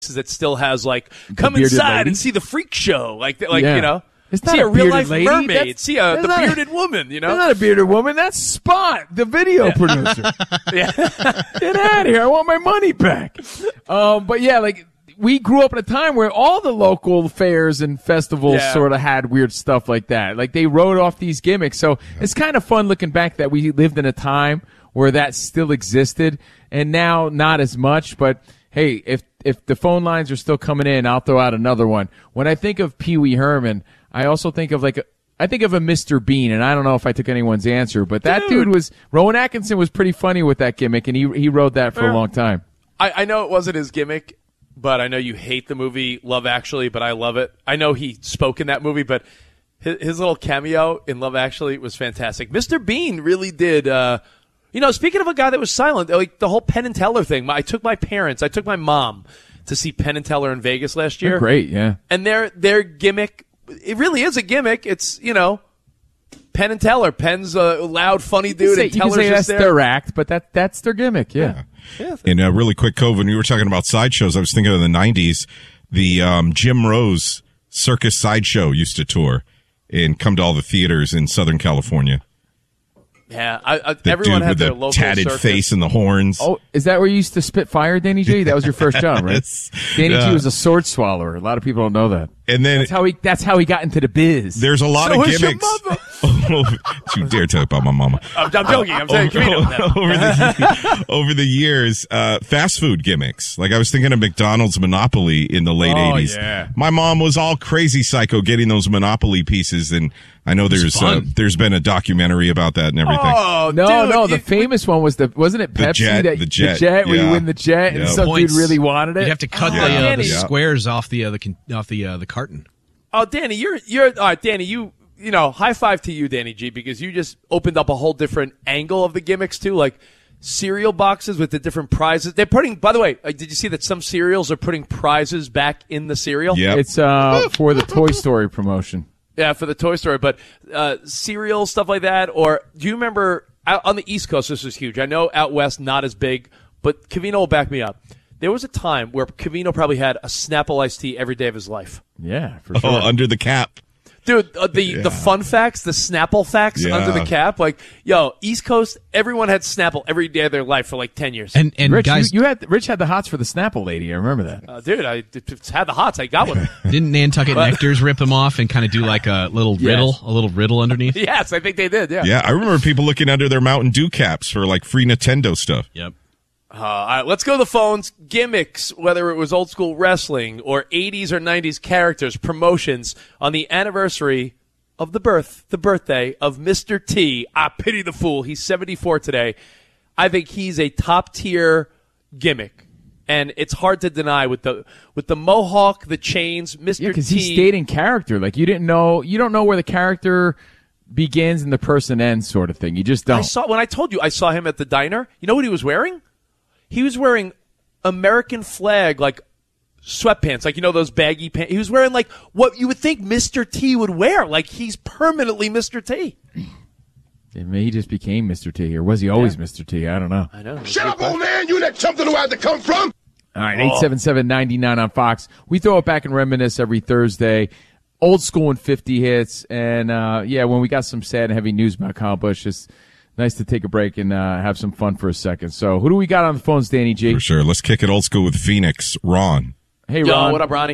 that still has like come inside lady? and see the freak show, Yeah. you know. It's not see a a real bearded life lady. mermaid. See that's the not bearded woman. You know, That's not a bearded woman. That's Spot, the video producer. yeah. Get out of here! I want my money back. But yeah, like we grew up at a time where all the local fairs and festivals sort of had weird stuff like that. Like they wrote off these gimmicks, so it's kind of fun looking back that we lived in a time where that still existed, and now not as much. But hey, if the phone lines are still coming in, I'll throw out another one. When I think of Pee Wee Herman, I also think of I think of a Mr. Bean, and I don't know if I took anyone's answer, but that dude was Rowan Atkinson was pretty funny with that gimmick, and he rode that for a long time. I know it wasn't his gimmick, but I know you hate the movie Love Actually, but I love it. I know he spoke in that movie, but his little cameo in Love Actually was fantastic. Mr. Bean really did. Speaking of a guy that was silent, like the whole Penn and Teller thing. I took my mom to see Penn and Teller in Vegas last year. They're great, yeah. And their gimmick, it really is a gimmick. It's, Penn and Teller. Penn's a loud, funny dude, and Teller's that's just there. their act, but that's their gimmick, yeah. And really quick, Cove, when you were talking about sideshows, I was thinking of the 90s. The Jim Rose Circus Sideshow used to tour and come to all the theaters in Southern California. Yeah, The everyone dude had with their the local tatted circus. face and the horns. Oh, is that where you used to spit fire, Danny G? That was your first job, right? Danny G was a sword swallower. A lot of people don't know that. And then that's how he got into the biz. there's a lot of gimmicks. Don't you dare talk about my mama. I'm joking. I'm saying over the years, fast food gimmicks. Like I was thinking of McDonald's Monopoly in the late 80s. Yeah. My mom was all crazy psycho getting those Monopoly pieces, and I know there's been a documentary about that and everything. Oh, no, dude, the famous one was wasn't it Pepsi? The jet, where you win the jet, and some dude really wanted it. You have to cut the squares off the carton. Oh, Danny, you're all right, Danny. High five to you, Danny G, because you just opened up a whole different angle of the gimmicks too, like cereal boxes with the different prizes. They're putting. By the way, did you see that some cereals are putting prizes back in the cereal? Yeah, it's for the Toy Story promotion. Yeah, for the Toy Story, but cereal stuff like that. Or do you remember out on the East Coast? This was huge. I know out west not as big, but Covino will back me up. There was a time where Covino probably had a Snapple iced tea every day of his life. Yeah, for sure. Oh, under the cap. Dude, the fun facts, the Snapple facts under the cap. Like, East Coast, everyone had Snapple every day of their life for like 10 years. And Rich, guys, Rich had the hots for the Snapple lady. I remember that. Dude, I had the hots. I got one. Didn't Nantucket Nectars rip them off and kind of do like a little riddle underneath? Yes, I think they did, yeah. Yeah, I remember people looking under their Mountain Dew caps for like free Nintendo stuff. Yep. All right, let's go to the phones. Gimmicks, whether it was old school wrestling or 80s or 90s characters, promotions on the anniversary of the birthday of Mr. T. I pity the fool. He's 74 today. I think he's a top tier gimmick, and it's hard to deny with the mohawk, the chains, Mr. T. Because he stayed in character. Like you don't know where the character begins and the person ends, sort of thing. You just don't. When I told you I saw him at the diner. You know what he was wearing? He was wearing American flag, like sweatpants, like, those baggy pants. He was wearing like what you would think Mr. T would wear. Like he's permanently Mr. T. Maybe he just became Mr. T, or was he always Mr. T? I don't know. I know. Shut up, old man. You let something know where to come from. All right, 877-99 on Fox. We throw it back and reminisce every Thursday. Old school and 50 hits. And, when we got some sad and heavy news about Kyle Busch, it's nice to take a break and have some fun for a second. So who do we got on the phones, Danny G? For sure. Let's kick it old school with Phoenix. Ron. Hey, Ron. Yo, what up, Ronnie?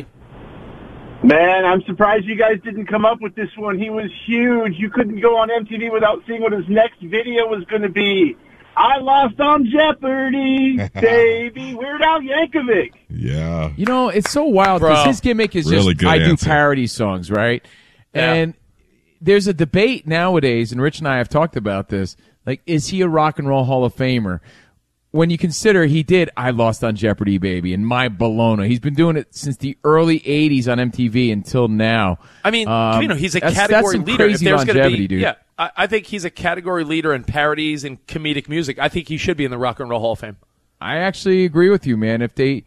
Man, I'm surprised you guys didn't come up with this one. He was huge. You couldn't go on MTV without seeing what his next video was going to be. I lost on Jeopardy, baby. Weird Al Yankovic. Yeah. It's so wild because his gimmick is really just, good I do answer. parody songs, right? Yeah. And there's a debate nowadays, and Rich and I have talked about this, like, is he a Rock and Roll Hall of Famer? When you consider he did I Lost on Jeopardy, baby, and My Bologna. He's been doing it since the early 80s on MTV until now. I mean, he's a that's category some leader. Crazy If there's longevity, gonna be, dude. Yeah, I think he's a category leader in parodies and comedic music. I think he should be in the Rock and Roll Hall of Fame. I actually agree with you, man.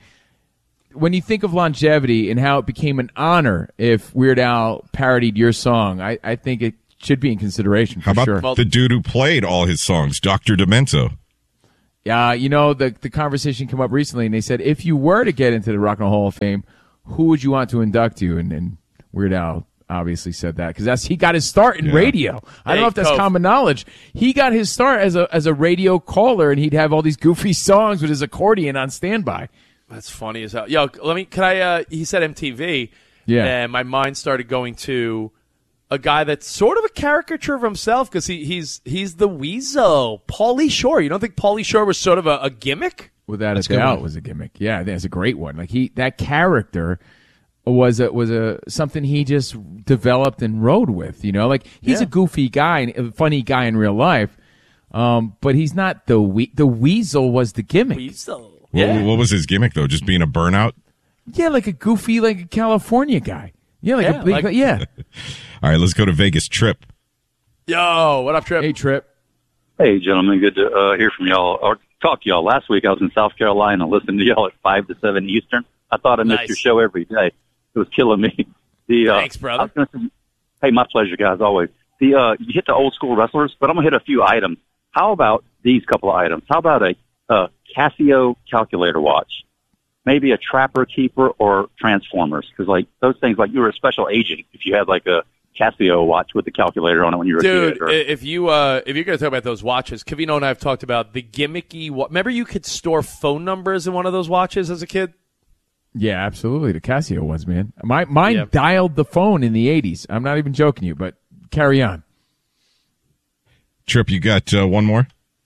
When you think of longevity and how it became an honor if Weird Al parodied your song, I think it should be in consideration for How about sure. the dude who played all his songs, Dr. Demento? The conversation came up recently, and they said if you were to get into the Rock and Roll Hall of Fame, who would you want to induct you? And Weird Al obviously said that because he got his start in radio. I don't know if that's common knowledge. He got his start as a radio caller, and he'd have all these goofy songs with his accordion on standby. That's funny as hell. Yo, he said MTV. Yeah. And my mind started going to a guy that's sort of a caricature of himself because he's the Weasel, Pauly Shore. You don't think Pauly Shore was sort of a gimmick? Without a doubt, it was a gimmick. Yeah, that's a great one. Like that character was something he just developed and rode with. Like he's a goofy guy and a funny guy in real life, but he's not the Weasel was the gimmick. Weasel. Yeah. What was his gimmick though? Just being a burnout? Yeah, like a goofy, like a California guy. Yeah, yeah. All right, let's go to Vegas. Trip. Yo, what up, Trip? Hey, Trip. Hey, gentlemen. Good to hear from y'all or talk to y'all. Last week I was in South Carolina listening to y'all at 5 to 7 Eastern. I thought I missed your show every day. It was killing me. Thanks, brother. Hey, my pleasure, guys, always. You hit the old school wrestlers, but I'm going to hit a few items. How about these couple of items? How about a Casio calculator watch? Maybe a Trapper Keeper or Transformers, because like those things, like you were a special agent if you had like a Casio watch with the calculator on it when you were a kid. Dude, if you're going to talk about those watches, Cavino and I have talked about the gimmicky. Remember, you could store phone numbers in one of those watches as a kid. Yeah, absolutely. The Casio was, man. Mine dialed the phone in the 80s. I'm not even joking you, but carry on. Trip, you got one more?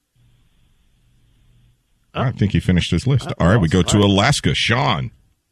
I think he finished his list. All right, we go to Alaska. Sean.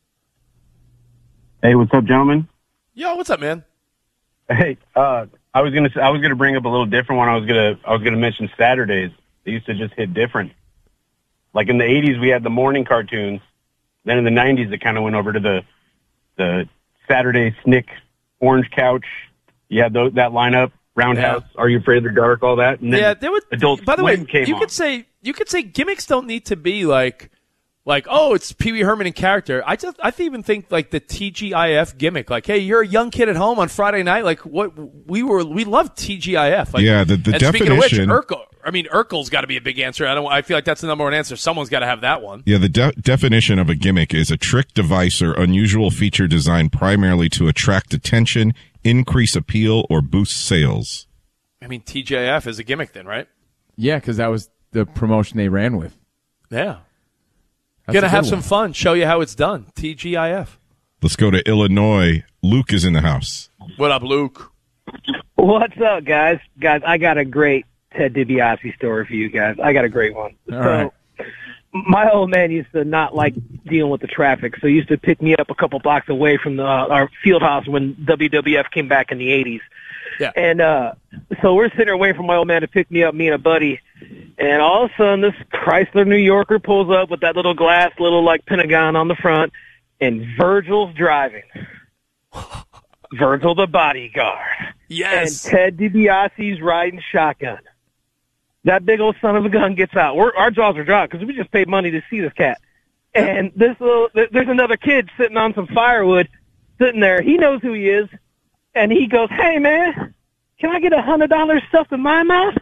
Hey, what's up, gentlemen? Yo, what's up, man? Hey, I was gonna bring up a little different one. I was gonna mention Saturdays. They used to just hit different. Like in the 80s, we had the morning cartoons. Then in the 90s, it kind of went over to the Saturday Snick, Orange Couch. You had that lineup, Roundhouse, Are You Afraid of the Dark, all that. And then there would. Adult by the way, Swim came you on. could say gimmicks don't need to be like oh, it's Pee Wee Herman in character. I even think like the TGIF gimmick, like hey, you're a young kid at home on Friday night, like what we loved TGIF. Like, yeah, the and definition. Speaking of which, Urkel's got to be a big answer. I feel like that's the number one answer. Someone's got to have that one. Yeah, the definition of a gimmick is a trick, device, or unusual feature designed primarily to attract attention, increase appeal, or boost sales. I mean, TGIF is a gimmick then, right? Yeah, because that was the promotion they ran with. Yeah. That's Gonna have some fun. Show you how it's done. TGIF. Let's go to Illinois. Luke is in the house. What up, Luke? What's up, guys? Guys, I got a great Ted DiBiase story for you guys. I got a great one. All right. My old man used to not like dealing with the traffic, so he used to pick me up a couple blocks away from our field house when WWF came back in the 80s. Yeah. And so we're sitting away from my old man to pick me up, me and a buddy. And all of a sudden, this Chrysler New Yorker pulls up with that little glass, like Pentagon on the front, and Virgil's driving. Virgil the bodyguard. Yes. And Ted DiBiase's riding shotgun. That big old son of a gun gets out. Our jaws are dropped because we just paid money to see this cat. And there's another kid sitting on some firewood, sitting there. He knows who he is. And he goes, hey, man, can I get $100 stuffed in my mouth?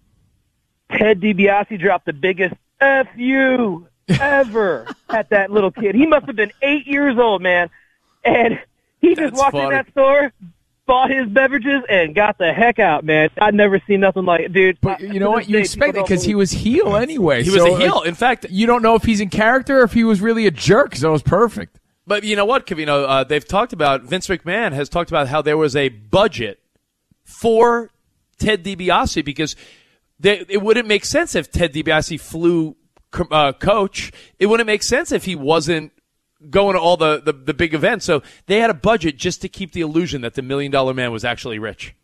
Ted DiBiase dropped the biggest F you ever at that little kid. He must have been 8 years old, man. And he just walked in that store, bought his beverages, and got the heck out, man. I'd never seen nothing like it, dude. But you know what? You expect it because he was heel anyway. He was a heel. In fact, you don't know if he's in character or if he was really a jerk, so it was perfect. But you know what, Cavino? They've talked about, Vince McMahon has talked about how there was a budget for Ted DiBiase because it wouldn't make sense if Ted DiBiase flew coach. It wouldn't make sense if he wasn't going to all the big events. So they had a budget just to keep the illusion that the $1 Million Man was actually rich.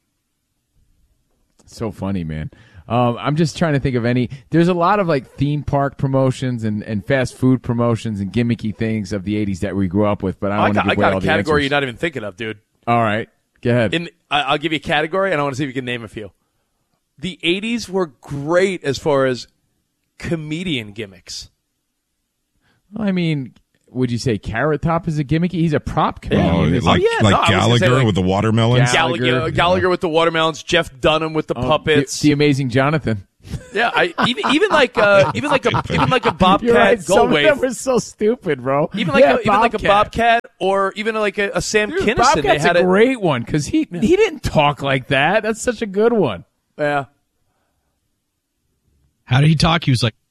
So funny, man. I'm just trying to think of any. There's a lot of like theme park promotions and fast food promotions and gimmicky things of the 80s that we grew up with, but I don't want to give away all the I got a category answers. you're not even thinking of, dude. All right. Go ahead. I'll give you a category, and I want to see if you can name a few. The 80s were great as far as comedian gimmicks. I mean, would you say Carrot Top is a gimmicky? He's a prop comedian. Gallagher with the watermelons? Gallagher with the watermelons, Jeff Dunham with the puppets. The Amazing Jonathan. Yeah, even like a Bobcat You're right. Some of Goldwave. them were so stupid, bro. Even like a Bobcat, or even like a Sam Kinison. Bobcat's they had a great one because he didn't talk like that. That's such a good one. Yeah. How did he talk? He was like,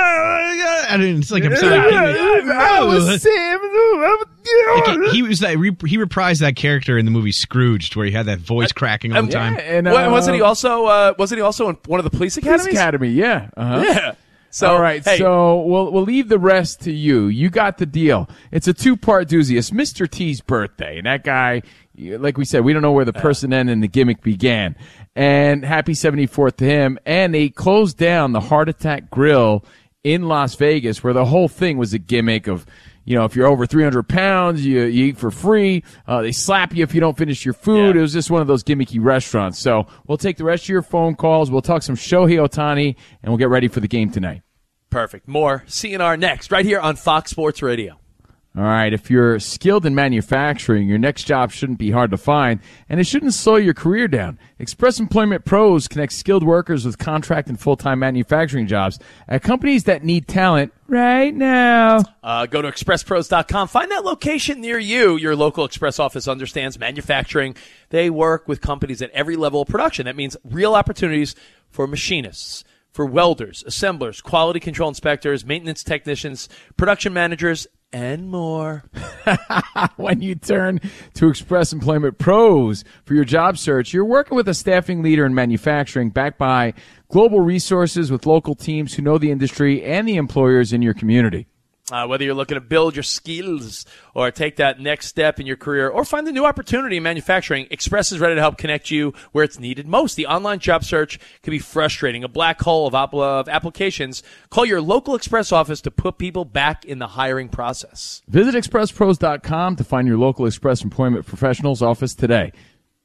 I didn't. It's like I'm sorry. I was Sam. Like he reprised that character in the movie Scrooged, where he had that voice cracking all the time. And, wasn't he also in one of the police academies? Police Academy, yeah. Uh-huh. Yeah. So, all right, hey. so we'll leave the rest to you. You got the deal. It's a 2-part doozy. It's Mr. T's birthday, and that guy, like we said, we don't know where the person ended and the gimmick began. And happy 74th to him. And they closed down the Heart Attack Grill in Las Vegas, where the whole thing was a gimmick of, if you're over 300 pounds, you eat for free. They slap you if you don't finish your food. Yeah. It was just one of those gimmicky restaurants. So we'll take the rest of your phone calls. We'll talk some Shohei Ohtani, and we'll get ready for the game tonight. Perfect. More CNR next, right here on Fox Sports Radio. All right, if you're skilled in manufacturing, your next job shouldn't be hard to find, and it shouldn't slow your career down. Express Employment Pros connects skilled workers with contract and full-time manufacturing jobs at companies that need talent right now. Go to expresspros.com. Find that location near you. Your local Express office understands manufacturing. They work with companies at every level of production. That means real opportunities for machinists, for welders, assemblers, quality control inspectors, maintenance technicians, production managers, and more. When you turn to Express Employment Pros for your job search, you're working with a staffing leader in manufacturing backed by global resources with local teams who know the industry and the employers in your community. Whether you're looking to build your skills or take that next step in your career or find a new opportunity in manufacturing, Express is ready to help connect you where it's needed most. The online job search can be frustrating, a black hole of applications. Call your local Express office to put people back in the hiring process. Visit expresspros.com to find your local Express Employment Professionals office today.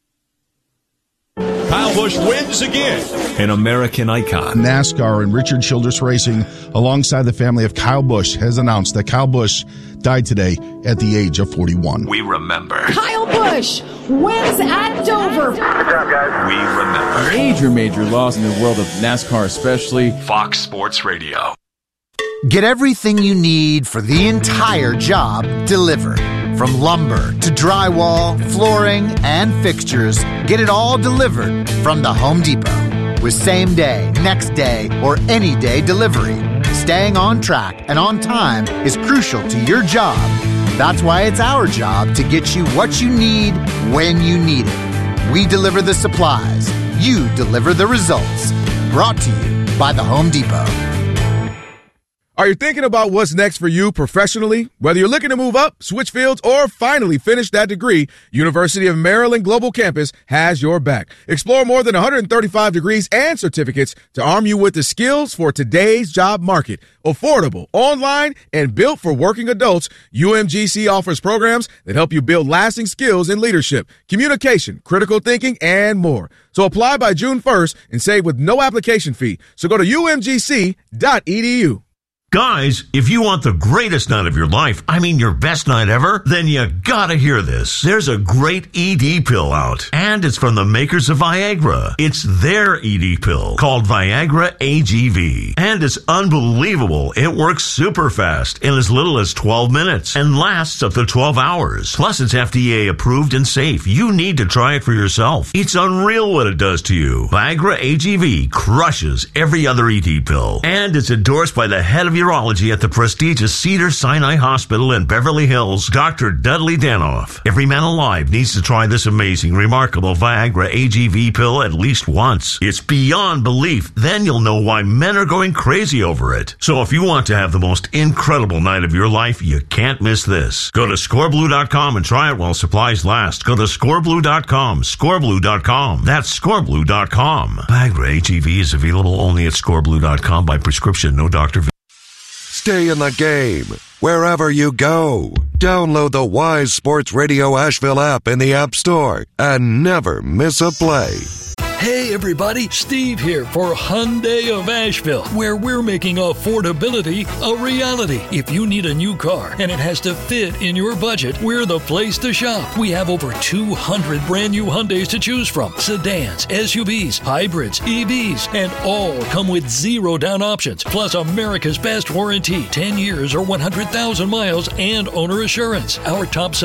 Kyle Busch wins again. An American icon. NASCAR and Richard Childress Racing, alongside the family of Kyle Busch, has announced that Kyle Busch died today at the age of 41. We remember. Kyle Busch wins at Dover. Good job, guys. We remember. Major loss in the world of NASCAR, especially. Fox Sports Radio. Get everything you need for the entire job delivered. From lumber to drywall, flooring, and fixtures, get it all delivered from the Home Depot. With same day, next day, or any day delivery, staying on track and on time is crucial to your job. That's why it's our job to get you what you need when you need it. We deliver the supplies. You deliver the results. Brought to you by the Home Depot. Are you thinking about what's next for you professionally? Whether you're looking to move up, switch fields, or finally finish that degree, University of Maryland Global Campus has your back. Explore more than 135 degrees and certificates to arm you with the skills for today's job market. Affordable, online, and built for working adults, UMGC offers programs that help you build lasting skills in leadership, communication, critical thinking, and more. So apply by June 1st and save with no application fee. So go to umgc.edu. Guys, if you want the greatest night of your life, I mean your best night ever, then you gotta hear this. There's a great ED pill out, and it's from the makers of Viagra. It's their ED pill called Viagra AGV, and it's unbelievable. It works super fast in as little as 12 minutes and lasts up to 12 hours. Plus, it's FDA approved and safe. You need to try it for yourself. It's unreal what it does to you. Viagra AGV crushes every other ED pill, and it's endorsed by the head of urology at the prestigious Cedars-Sinai Hospital in Beverly Hills, Dr. Dudley Danoff. Every man alive needs to try this amazing, remarkable Viagra AGV pill at least once. It's beyond belief. Then you'll know why men are going crazy over it. So if you want to have the most incredible night of your life, you can't miss this. Go to scoreblue.com and try it while supplies last. Go to scoreblue.com, scoreblue.com. That's scoreblue.com. Viagra AGV is available only at scoreblue.com by prescription, no doctor. Stay in the game, wherever you go. Download the Wise Sports Radio Asheville app in the App Store and never miss a play. Hey everybody, Steve here for Hyundai of Asheville, where we're making affordability a reality. If you need a new car and it has to fit in your budget, we're the place to shop. We have over 200 brand new Hyundais to choose from. Sedans, SUVs, hybrids, EVs, and all come with 0 down options, plus America's best warranty, 10 years or 100,000 miles, and owner assurance. Our top